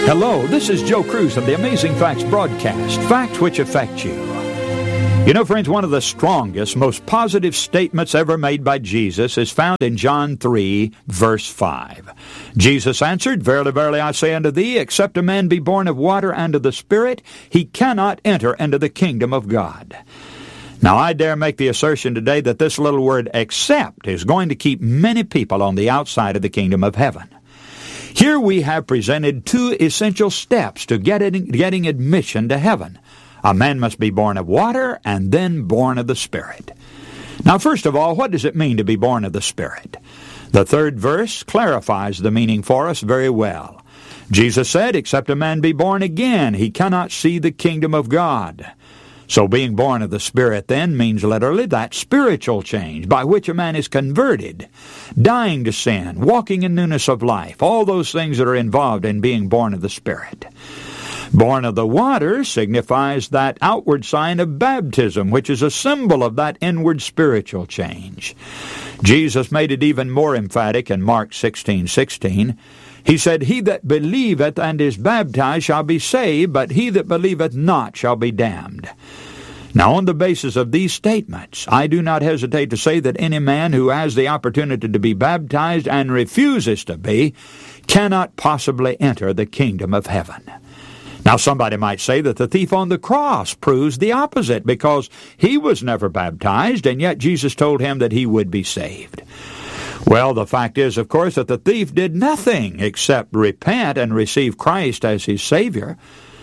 Hello, this is Joe Cruz of the Amazing Facts broadcast, facts which affect you. You know, friends, one of the strongest, most positive statements ever made by Jesus is found in John 3, verse 5. Jesus answered, Verily, verily, I say unto thee, except a man be born of water and of the Spirit, he cannot enter into the kingdom of God. Now, I dare make the assertion today that this little word except is going to keep many people on the outside of the kingdom of heaven. Here we have presented two essential steps to getting admission to heaven. A man must be born of water and then born of the Spirit. Now, first of all, what does it mean to be born of the Spirit? The third verse clarifies the meaning for us very well. Jesus said, Except a man be born again, he cannot see the kingdom of God. So being born of the Spirit then means literally that spiritual change by which a man is converted, dying to sin, walking in newness of life, all those things that are involved in being born of the Spirit. Born of the water signifies that outward sign of baptism, which is a symbol of that inward spiritual change. Jesus made it even more emphatic in Mark 16:16. He said, He that believeth and is baptized shall be saved, but he that believeth not shall be damned. Now, on the basis of these statements, I do not hesitate to say that any man who has the opportunity to be baptized and refuses to be cannot possibly enter the kingdom of heaven. Now, somebody might say that the thief on the cross proves the opposite because he was never baptized, and yet Jesus told him that he would be saved. Well, the fact is, of course, that the thief did nothing except repent and receive Christ as his Savior.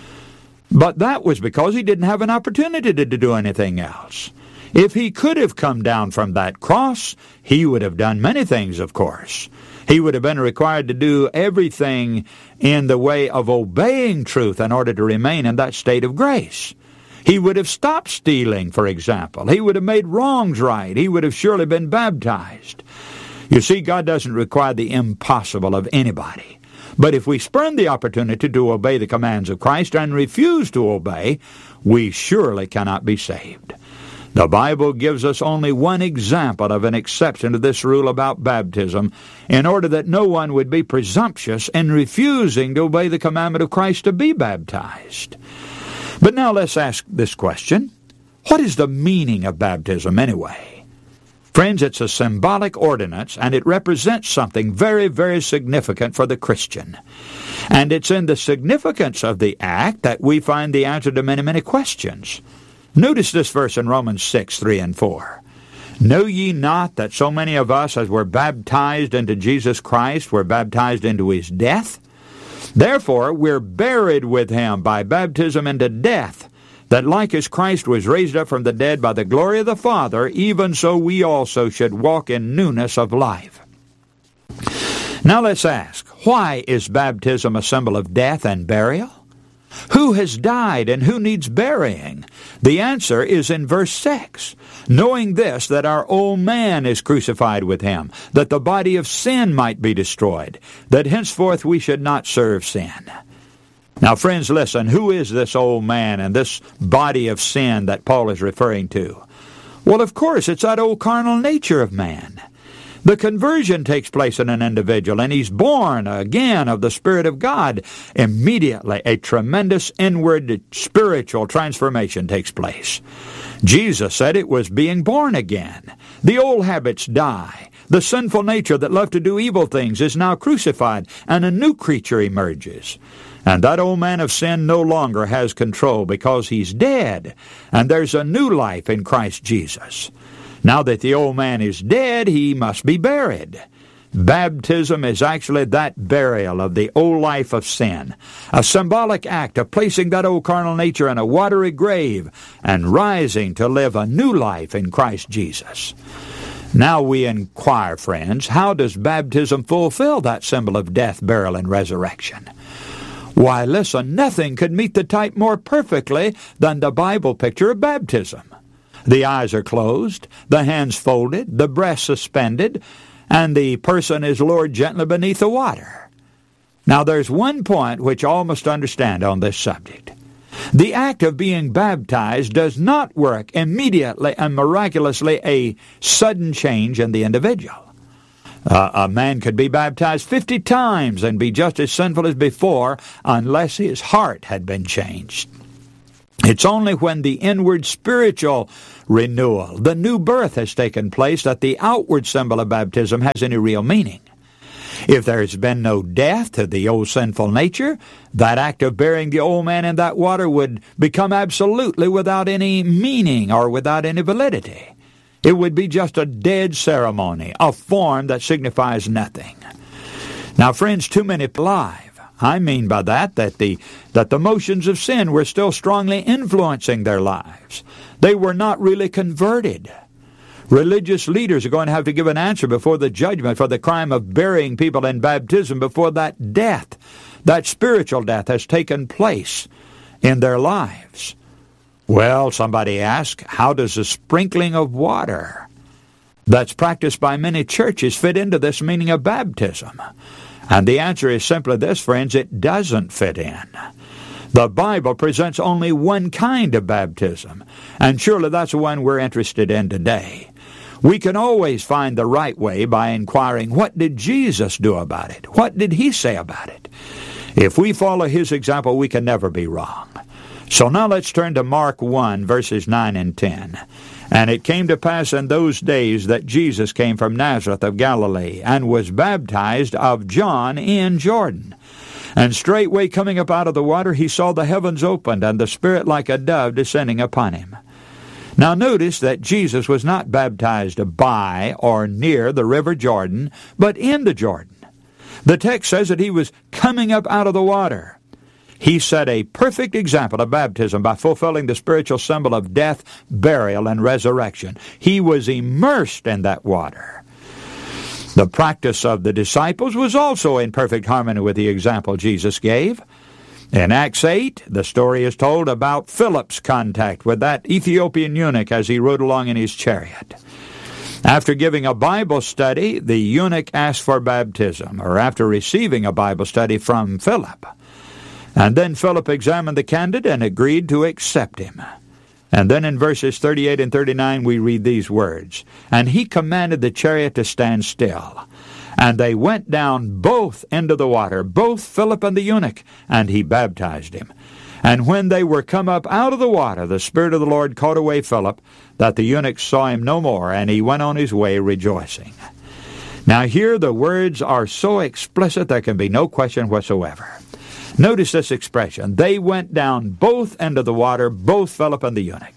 But that was because he didn't have an opportunity to do anything else. If he could have come down from that cross, he would have done many things, of course. He would have been required to do everything in the way of obeying truth in order to remain in that state of grace. He would have stopped stealing, for example. He would have made wrongs right. He would have surely been baptized. You see, God doesn't require the impossible of anybody. But if we spurn the opportunity to obey the commands of Christ and refuse to obey, we surely cannot be saved. The Bible gives us only one example of an exception to this rule about baptism, in order that no one would be presumptuous in refusing to obey the commandment of Christ to be baptized. But now let's ask this question. What is the meaning of baptism anyway? Friends, it's a symbolic ordinance, and it represents something very, very significant for the Christian. And it's in the significance of the act that we find the answer to many, many questions. Notice this verse in Romans 6:3 and 4. Know ye not that so many of us as were baptized into Jesus Christ were baptized into his death? Therefore we're buried with him by baptism into death, that like as Christ was raised up from the dead by the glory of the Father, even so we also should walk in newness of life. Now let's ask, why is baptism a symbol of death and burial? Who has died and who needs burying? The answer is in verse 6. Knowing this, that our old man is crucified with him, that the body of sin might be destroyed, that henceforth we should not serve sin. Now, friends, listen, who is this old man and this body of sin that Paul is referring to? Well, of course, it's that old carnal nature of man. The conversion takes place in an individual, and he's born again of the Spirit of God. Immediately, a tremendous inward spiritual transformation takes place. Jesus said it was being born again. The old habits die. The sinful nature that loved to do evil things is now crucified, and a new creature emerges. And that old man of sin no longer has control because he's dead, and there's a new life in Christ Jesus. Now that the old man is dead, he must be buried. Baptism is actually that burial of the old life of sin, a symbolic act of placing that old carnal nature in a watery grave and rising to live a new life in Christ Jesus. Now we inquire, friends, how does baptism fulfill that symbol of death, burial, and resurrection? Why, listen, nothing could meet the type more perfectly than the Bible picture of baptism. The eyes are closed, the hands folded, the breast suspended, and the person is lowered gently beneath the water. Now there's one point which all must understand on this subject. The act of being baptized does not work immediately and miraculously a sudden change in the individual. A man could be baptized 50 times and be just as sinful as before unless his heart had been changed. It's only when the inward spiritual renewal, the new birth, has taken place that the outward symbol of baptism has any real meaning. If there has been no death to the old sinful nature, that act of burying the old man in that water would become absolutely without any meaning or without any validity. It would be just a dead ceremony, a form that signifies nothing. Now, friends, too many alive. I mean by that the motions of sin were still strongly influencing their lives. They were not really converted. Religious leaders are going to have to give an answer before the judgment for the crime of burying people in baptism before that death, that spiritual death, has taken place in their lives. Well, somebody asks, how does the sprinkling of water that's practiced by many churches fit into this meaning of baptism? And the answer is simply this, friends: it doesn't fit in. The Bible presents only one kind of baptism, and surely that's the one we're interested in today. We can always find the right way by inquiring, what did Jesus do about it? What did he say about it? If we follow his example, we can never be wrong. So now let's turn to Mark 1, verses 9 and 10. And it came to pass in those days that Jesus came from Nazareth of Galilee, and was baptized of John in Jordan. And straightway coming up out of the water, he saw the heavens opened, and the Spirit like a dove descending upon him. Now notice that Jesus was not baptized by or near the river Jordan, but in the Jordan. The text says that he was coming up out of the water. He set a perfect example of baptism by fulfilling the spiritual symbol of death, burial, and resurrection. He was immersed in that water. The practice of the disciples was also in perfect harmony with the example Jesus gave. In Acts 8, the story is told about Philip's contact with that Ethiopian eunuch as he rode along in his chariot. After giving a Bible study, the eunuch asked for baptism, or after receiving a Bible study from Philip. And then Philip examined the candidate and agreed to accept him. And then in verses 38 and 39 we read these words, And he commanded the chariot to stand still. And they went down both into the water, both Philip and the eunuch, and he baptized him. And when they were come up out of the water, the Spirit of the Lord caught away Philip, that the eunuch saw him no more, and he went on his way rejoicing. Now here the words are so explicit there can be no question whatsoever. Notice this expression, they went down both into the water, both Philip and the eunuch.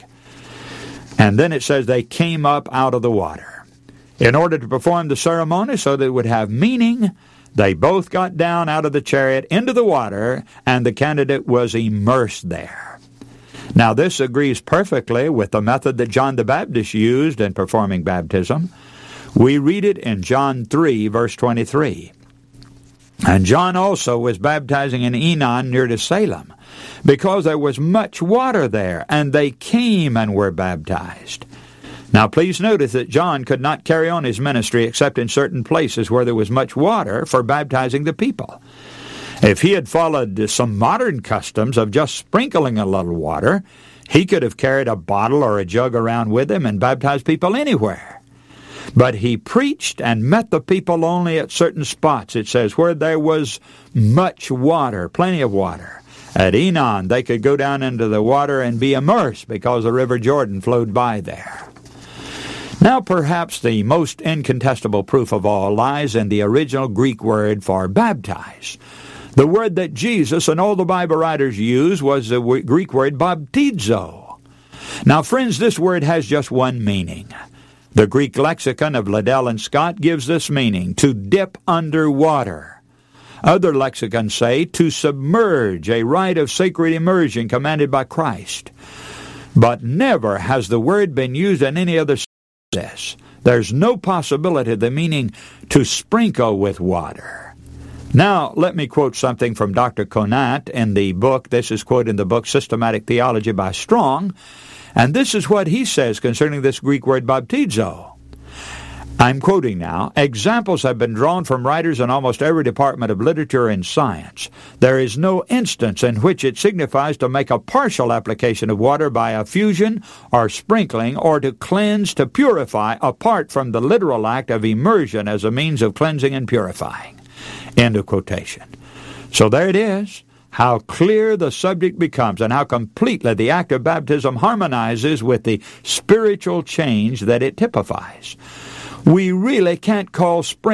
And then it says they came up out of the water. In order to perform the ceremony so that it would have meaning, they both got down out of the chariot into the water, and the candidate was immersed there. Now this agrees perfectly with the method that John the Baptist used in performing baptism. We read it in John 3, verse 23. And John also was baptizing in Enon near to Salem, because there was much water there, and they came and were baptized. Now please notice that John could not carry on his ministry except in certain places where there was much water for baptizing the people. If he had followed some modern customs of just sprinkling a little water, he could have carried a bottle or a jug around with him and baptized people anywhere. But he preached and met the people only at certain spots, it says, where there was much water, plenty of water. At Enon, they could go down into the water and be immersed because the river Jordan flowed by there. Now perhaps the most incontestable proof of all lies in the original Greek word for baptize. The word that Jesus and all the Bible writers used was the Greek word baptizo. Now friends, this word has just one meaning. The Greek lexicon of Liddell and Scott gives this meaning, to dip under water. Other lexicons say to submerge, a rite of sacred immersion commanded by Christ. But never has the word been used in any other sense. There's no possibility of the meaning to sprinkle with water. Now, let me quote something from Dr. Conant in the book. This is quoted in the book Systematic Theology by Strong. And this is what he says concerning this Greek word baptizo. I'm quoting now, examples have been drawn from writers in almost every department of literature and science. There is no instance in which it signifies to make a partial application of water by effusion or sprinkling, or to cleanse, to purify, apart from the literal act of immersion as a means of cleansing and purifying. End of quotation. So there it is. How clear the subject becomes, and how completely the act of baptism harmonizes with the spiritual change that it typifies. We really can't call spring